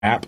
app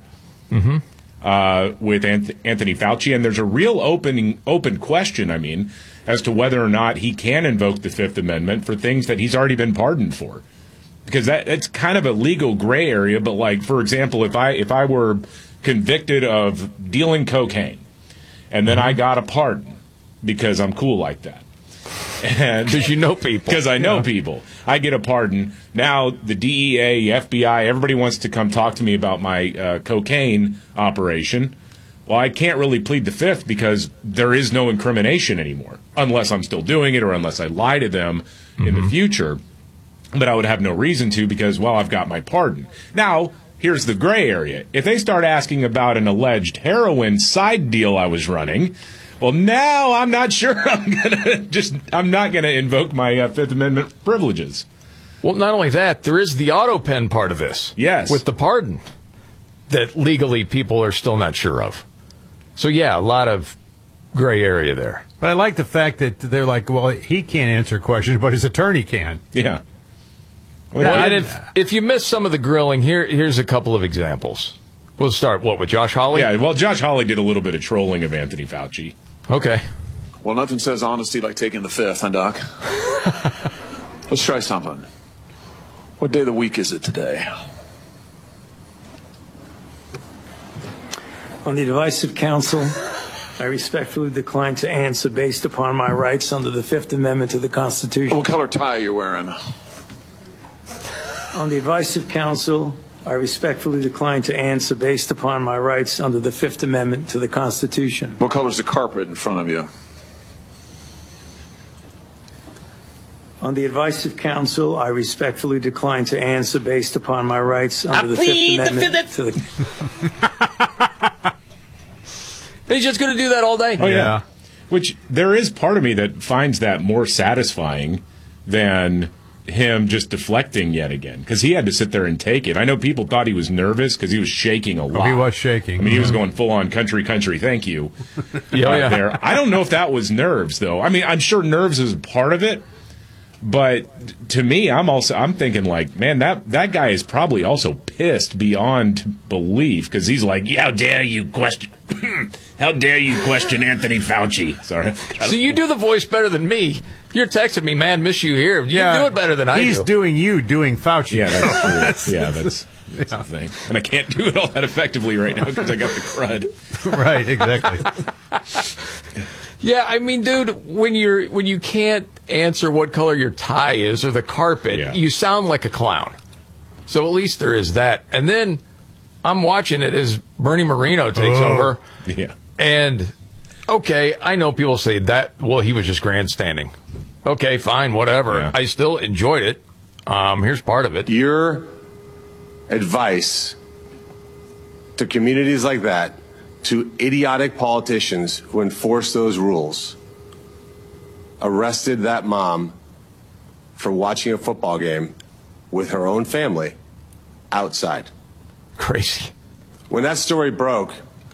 with Anthony Fauci, and there's a real open question, as to whether or not he can invoke the Fifth Amendment for things that he's already been pardoned for. Because that's kind of a legal gray area, but like, for example, if I were convicted of dealing cocaine, and then I got a pardon because I'm cool like that. And because you know people. Because I know people. I get a pardon. Now the DEA, FBI, everybody wants to come talk to me about my cocaine operation. Well, I can't really plead the Fifth because there is no incrimination anymore, unless I'm still doing it or unless I lie to them in the future. But I would have no reason to because, well, I've got my pardon. Now, here's the gray area. If they start asking about an alleged heroin side deal I was running, well, now I'm not sure I'm not gonna invoke my Fifth Amendment privileges. Well, not only that, there is the auto pen part of this. Yes. With the pardon that legally people are still not sure of. So, yeah, a lot of gray area there. But I like the fact that they're like, well, he can't answer questions, but his attorney can. Yeah. Well, and if you missed some of the grilling, here's a couple of examples. We'll start, with Josh Hawley? Yeah, well, Josh Hawley did a little bit of trolling of Anthony Fauci. Okay. Well, nothing says honesty like taking the Fifth, huh, Doc? Let's try something. What day of the week is it today? On the advice of counsel, I respectfully decline to answer based upon my rights under the Fifth Amendment to the Constitution. What color tie are you wearing? On the advice of counsel, I respectfully decline to answer based upon my rights under the Fifth Amendment to the Constitution. What color is the carpet in front of you? On the advice of counsel, I respectfully decline to answer based upon my rights under the Fifth Amendment to the... He's just going to do that all day? Oh, yeah. Which there is part of me that finds that more satisfying than him just deflecting yet again, because he had to sit there and take it. I know people thought he was nervous because he was shaking a lot. Oh, he was shaking. He was going full on country, thank you. Yeah. There. I don't know if that was nerves, though. I'm sure nerves is part of it, but to me, I'm thinking like, man, that guy is probably also pissed beyond belief because he's like, how dare you question Anthony Fauci? Sorry. So you do the voice better than me. You're texting me, man, miss you here. You do it better than I do. He's doing Fauci. Yeah, that's true. that's the thing. And I can't do it all that effectively right now because I got the crud. Right, exactly. Yeah, dude, when you can't answer what color your tie is or the carpet, you sound like a clown. So at least there is that. And then I'm watching it as Bernie Moreno takes over. Yeah. And, okay, I know people say that, well, he was just grandstanding. Okay, fine, whatever. Yeah. I still enjoyed it. Here's part of it. Your advice to communities like that, to idiotic politicians who enforce those rules, arrested that mom for watching a football game with her own family outside. Crazy. When that story broke,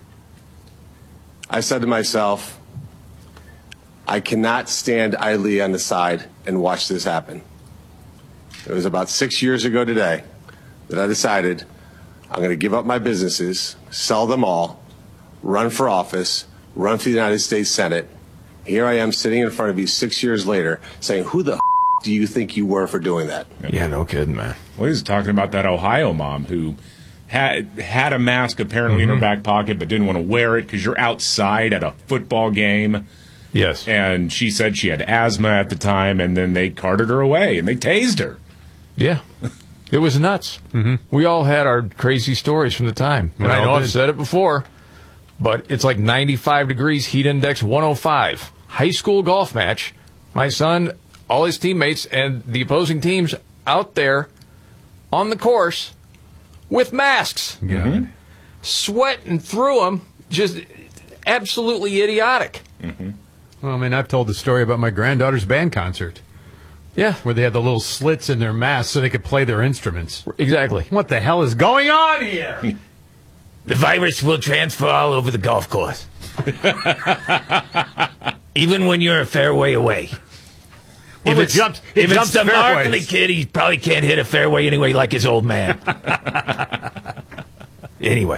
I said to myself, I cannot stand idly on the side and watch this happen. It was about 6 years ago today that I decided I'm going to give up my businesses, sell them all, run for office, run for the United States Senate. Here I am sitting in front of you 6 years later saying, who the do you think you were for doing that? Yeah, no kidding, man. Well, he was talking about that Ohio mom who had a mask apparently in her back pocket but didn't want to wear it because you're outside at a football game. Yes. And she said she had asthma at the time, and then they carted her away, and they tased her. Yeah. It was nuts. We all had our crazy stories from the time. And I know I've said it before, but it's like 95 degrees, heat index 105. High school golf match. My son, all his teammates, and the opposing teams out there on the course with masks. Sweating through them. Just absolutely idiotic. Well, I've told the story about my granddaughter's band concert. Yeah. Where they had the little slits in their masks so they could play their instruments. Exactly. What the hell is going on here? The virus will transfer all over the golf course. Even when you're a fairway away. Well, if it's the Markley kid, he probably can't hit a fairway anyway like his old man. Anyway.